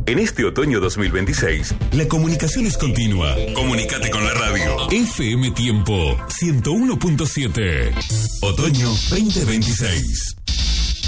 En este otoño 2026, la comunicación es continua. Comunícate con la radio. FM Tiempo 101.7. Otoño 2026.